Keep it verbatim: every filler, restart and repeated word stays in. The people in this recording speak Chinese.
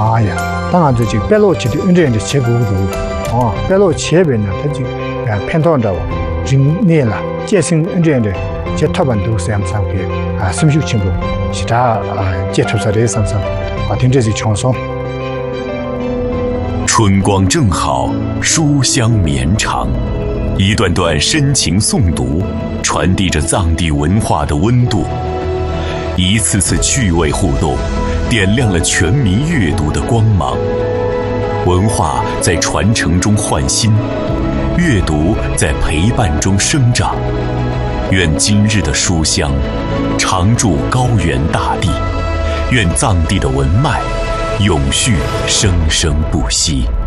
妈呀！当然，这就白老七的恩人的结构图啊，白老前边呢，他就啊片段着人念了，健身恩人的这托板都三三边啊，什么有情况，其他啊接触在这上上，啊，听这些枪声。 春光正好，书香绵长，一段段深情诵读，传递着藏地文化的温度。一次次趣味互动，点亮了全民阅读的光芒。文化在传承中焕新，阅读在陪伴中生长。愿今日的书香常驻高原大地，愿藏地的文脉永续生生不息。